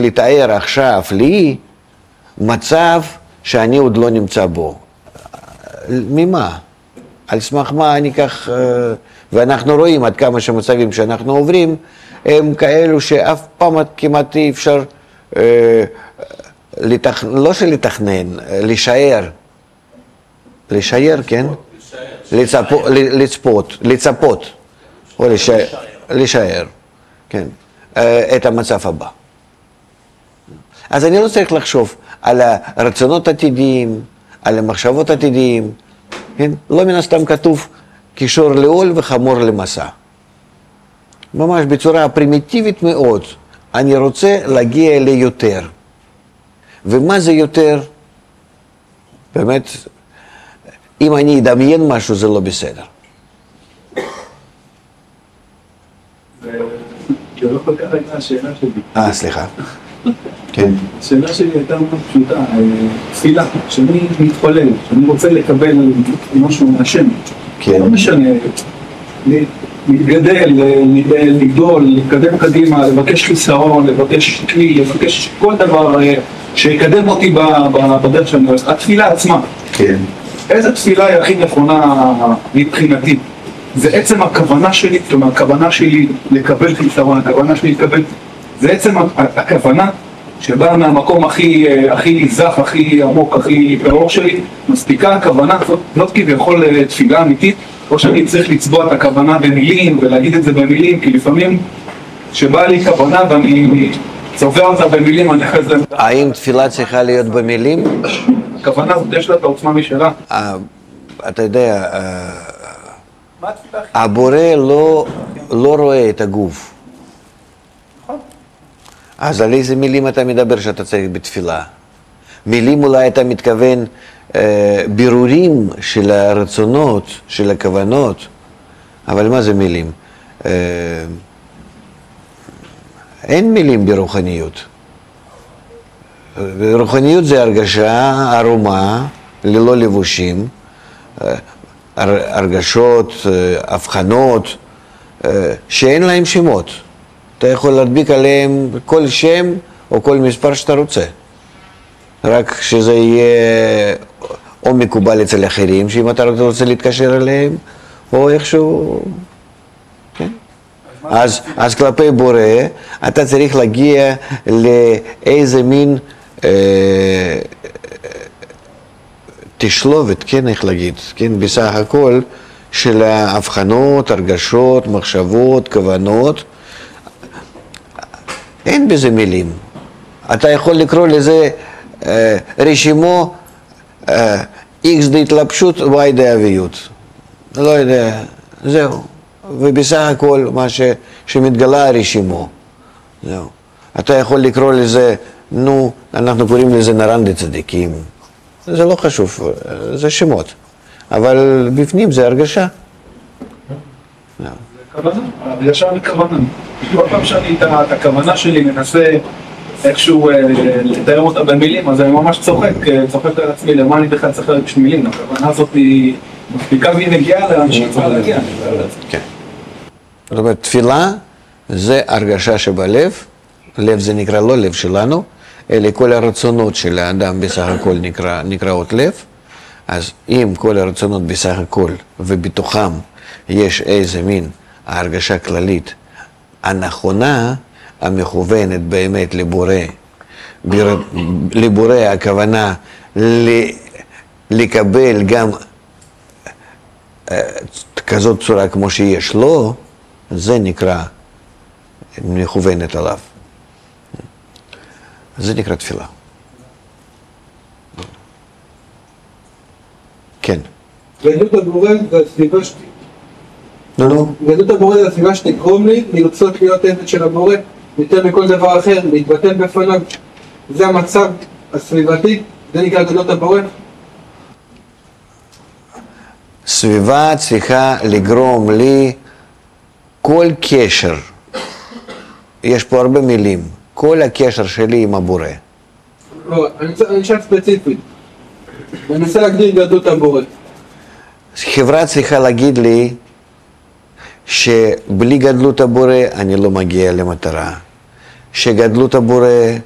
לתאר עכשיו לי מצב שאני עוד לא נמצא בו. ממה? על סמך מה אני כך, ואנחנו רואים עד כמה שמצבים שאנחנו עוברים, הם כאלו שאף פעם כמעט אי אפשר, לא שלתכנן, לשער, כן? לצפות, או לשער, כן, את המצב הבא. אז אני לא צריך לחשוב על הרצונות עתידיים, על המחשבות עתידיים, כן? לא מן הסתם כתוב קישור לעול וחמור למסע. ממש בצורה פרימיטיבית מאוד, אני רוצה להגיע ליותר. ומה זה יותר? באמת, אם אני אדמיין משהו זה לא בסדר. זה לא כל כך הייתה השאלה שלי. סליחה. כן. השאלה שלי הייתה מאוד פשוטה, תפילה, שאני מתפלל, שאני רוצה לקבל משהו מהשם. כן. לא משנה, להתגדל, לגדול, להתקדם קדימה, לבקש חיסרון, לבקש כלי, לבקש כל דבר שיקדם אותי בדרך שאני עושה. התפילה עצמה. כן. איזה תפילה היא הכי נכונה מבחינתי? זה עצם הכוונה שלי, כלומר, הכוונה שלי לקבל חיסרון, הכוונה שלי לקבל, זה עצם הכוונה שבאה מהמקום הכי זך, הכי עמוק, הכי ברור שלי, מספיקה הכוונה, זאת כביכול תפילה אמיתית, או שאני צריך לצבוע את הכוונה במילים ולהגיד את זה במילים, כי לפעמים שבאה לי כוונה ואני צובע אותה במילים, אני אחרי זה... האם תפילה צריכה להיות במילים? הכוונה הזאת יש לה את העוצמה משלה. אתה יודע, הבורא לא רואה את הגוף. אז על איזה מילים אתה מדבר שאתה צריך בתפילה? מילים אולי אתה מתכוון בירורים של הרצונות, של הכוונות, אבל מה זה מילים? אין מילים ברוחניות. רוחניות זה הרגשה ערומה, ללא לבושים, הרגשות, הבחנות, שאין להם שמות. אתה יכול להדביק עליהם כל שם או כל מספר שאתה רוצה. רק שזה יהיה או מקובל אצל אחרים, שאם אתה רוצה להתקשר אליהם, או איכשהו... כן? אז כלפי בורא, אתה צריך להגיע לאיזה מין תשלובת, כן, איך להגיד, כן, בסך הכל, של ההבחנות, הרגשות, מחשבות, כוונות. אין בזה מילים. אתה יכול לקרוא לזה רשימו X דהתלבשות, Y דאביות. לא יודע, זהו. ובסך הכל מה שמתגלה הרשימו. זהו. אתה יכול לקרוא לזה, אנחנו קוראים לזה נרן דצדיקים. זה לא חשוב, זה שמות. אבל בפנים זה הרגשה. זה כוונה, הרגשה וכוונה. כל פעם שאני את הכוונה שלי מנסה איכשהו לתאר אותה במילים, אז אני ממש צוחק על עצמי, למה אני בכלל צריך להגיד מילים. הכוונה הזאת היא מספיקה והיא נגיעה לאנשים צריכה להגיע. כן. זאת אומרת, תפילה זה הרגשה שבלב, לב זה נקרא לא לב שלנו, אלא כל הרצונות של האדם בסך הכל נקראות לב, אז אם כל הרצונות בסך הכל ובתוכם יש איזה מין ההרגשה כללית הנכונה, המכוונת באמת לבורא, לבורא הכוונה לקבל גם כזאת צורה כמו שיש לו, זה נקרא מכוונת עליו. זה נקרא תפילה. כן. גדלות הבורא זה הסביבה שלי. גדלות הבורא זה הסביבה שתגרום לי לרצות להיות עבד של הבורא יותר מכל דבר אחר, להתבטל בפניו. זה המצב הסביבתי, זה נקרא גדלות הבורא. סביבה צריכה לגרום לי כל קשר, יש פה הרבה מילים, כל הקשר שלי עם הבורא. לא, אני נשאר ספציפית. אני מנסה להגדיר גדלות הבורא. חברה צריכה להגיד לי שבלי גדלות הבורא אני לא מגיע למטרה. שגדלות הבורא